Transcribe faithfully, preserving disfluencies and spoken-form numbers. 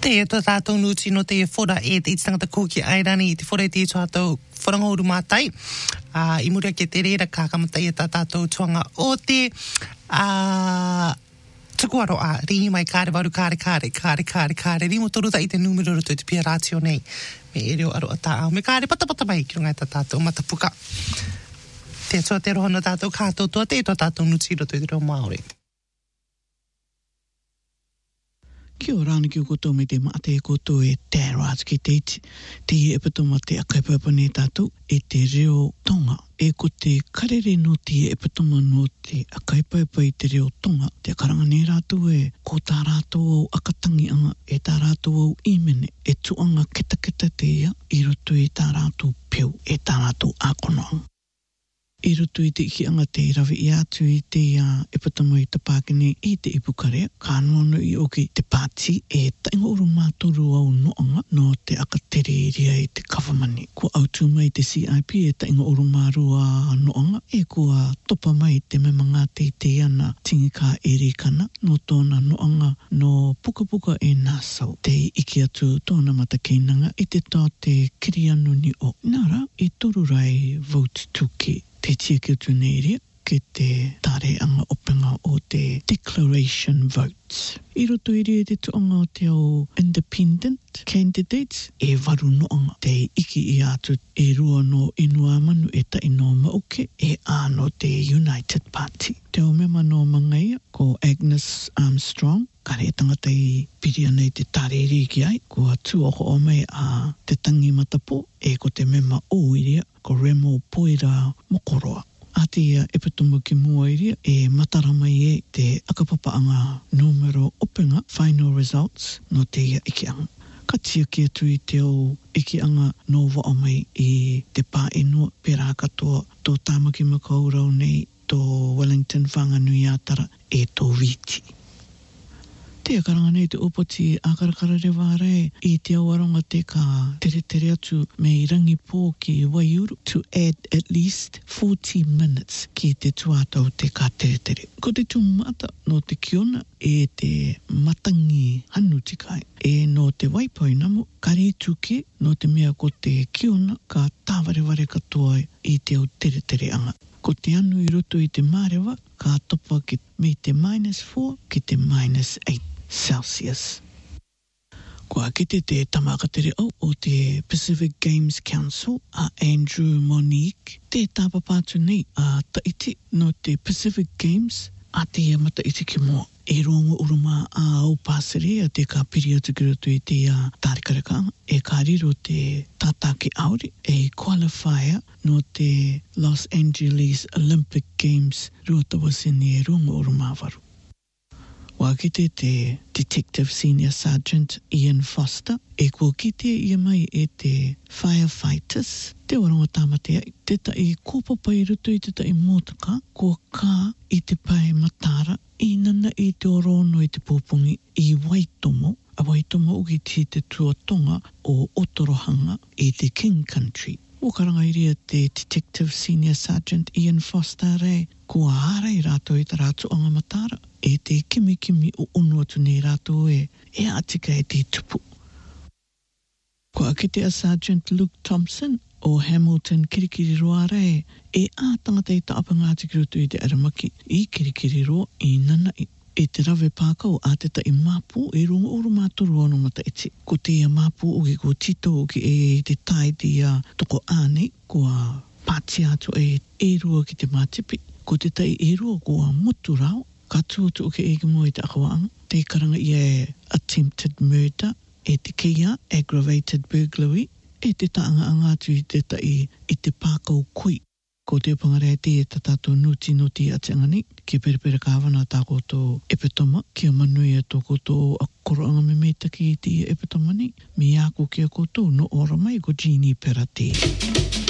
Te e tā tātou nuti no te e whora e te iti tangata kōki airani i te whora e te ito tātou wharangauru mātai. Uh, I muri ake te reira kākamatai e tā tātou tuanga o te uh, tukuaro a ringi mai kāre waru kāre kāre kāre kāre kāre rimo toruta i te numero roto i te pia rātio nei. Me e reo aro a tā au. Me kāre patapata mai ki rungai tā tātou matapuka. Te atua te rohana tātou kātou toa te ito tātou nuti roto i te reo Māori. Kia ora ana ki o koutou me te maate e koutou e tērā atu ki te iti. Te i e patoma te akaipapa ne tātou e te reo tonga. E ko te karere no te e patoma no te akaipapa i te reo tonga. Te karanga ne rātou e ko tā rātou au akatangi anga e tā rātou au imene e tuanga keta keta te ia i roto i tā rātou peu e tā rātou ākonoanga. I roto i te iki anga te rawi i atu i te uh, e patama i te Pākene i te ipukarea. Ka noano i oki te pāti e tainga uru mātoru au noanga no te akatere iria i te kawamani. Ko autu mai te C I P e tainga uru marua noanga e kua topa mai te memanga te te ana tingika e rikana no tōna noanga no puka puka e nāsau. Te iki atu tōna matakeinanga i te tā te kirianu ni o. Nara, i toru rai vote tuki. Te tia ki utu nei rea, ke te tare anga openga o te declaration votes. I roto i rea te tuanga o te au independent candidates e waru noanga. Te iki i atu e rua no inua manu e ta ino mauke e ano te United Party. Te o mema no mangaia ko Agnes Armstrong. Kare tangata i piria nei te tare riki ai. Ko atu oko o mei a te tangi matapo e ko te mema o iria. Ko Remo Poira Mokoroa. A te ia e patuma ki mua iria e mataramai e te akapapaanga numero openga final results no te ia iki anga. Ka tia ki atu i te o iki anga no waa mai i te pā enua pera katoa tō tāmaki makaurau nei tō Wellington Whanganui Atara e tō Viti. Te akaranga nei te opoti akarakara rewa rei i te awaronga te ka tere tere atu me i rangi pō ki Waiuru to add at least forty minutes ki te tuatau te ka tere tere. Ko te tūmata no te kiona e te matangi hanu tikai e no te waipoi namu kare tuke no te mea ko te kiona ka tāwareware katoa i te au tere tere anga. Ko te anu i roto i te mārewa ka topa ki me te minus four ki te minus eight Celsius. Ko a kite te tamakatere au o te Pacific Games Council a Andrew Monique. Te tāpapātu nei a taiti no te Pacific Games a te mata iti ki mua. E rongo uruma a au pāsere a te ka piri atu ki roto i te a tārikaraka e ka riro te tātaki auri e qualifier no te Los Angeles Olympic Games ruatawasini e rongo uruma waru. Wa kite te Detective Senior Sergeant Ian Foster e kua kite ia mai e te firefighters te warongo tamatea te ta i kōpapa i ruto i te ta i mōtaka kua kā i te pae matara i nana i te orono i te pōpungi i Waitomo a Waitomo uki ti te tuatonga o Otorohanga i te King Country. O karanga iria te Detective Senior Sergeant Ian Foster rei kua hara i rātou i ta rātou anga matara e te kimi kimi o ono atu nei rātou e e atika e te tupu. Kua kite a Sergeant Luke Thompson o Hamilton Kirikiri Roa rei e a tangata i ta apangāti ki roto i te aramaki i Kirikiri Roa i nana i e te rawe pākau a te ta i māpū e runga uru mātoru anu mata iti. Ko te ia māpū uki ko tito uki e te tai te ia toko ānei kua pāti atu e e rua ki te mātipi. Ko te tai e rua kua mutu rao ka tuatu uki e ki mua i te akawaanga. Te karanga i e attempted murder e te keia aggravated burglary e te taanga angatu i te tai i te pākau kui. Ko te pangarea te e tatato nuti nuti a te angani, ki perepere kāwana tā koto epetoma, ki a manui a tō koto a koroanga me meitaki i te epetoma ni, mi ako ki a koto no ora mai ko Jeannie Perate.